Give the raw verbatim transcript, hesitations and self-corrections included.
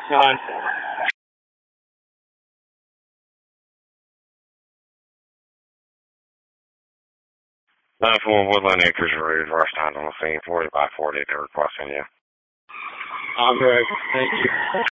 nine. nine four Woodland Acres Road, rush down on the scene, forty by forty, they're requesting you. I'm correct. Thank you.